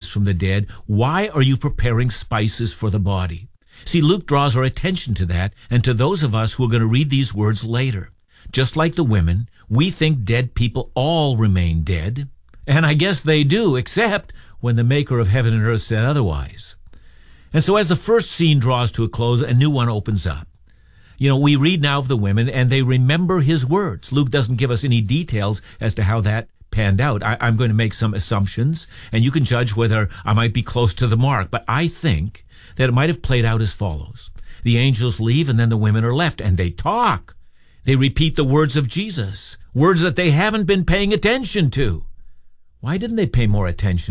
from the dead, why are you preparing spices for the body? See, Luke draws our attention to that and to those of us who are going to read these words later. Just like the women, we think dead people all remain dead. And I guess they do, except when the maker of heaven and earth said otherwise. And so as the first scene draws to a close, a new one opens up. We read now of the women, and they remember his words. Luke doesn't give us any details as to how that panned out. I'm going to make some assumptions, and you can judge whether I might be close to the mark. But I think that it might have played out as follows. The angels leave, and then the women are left, and they talk. They repeat the words of Jesus, words that they haven't been paying attention to. Why didn't they pay more attention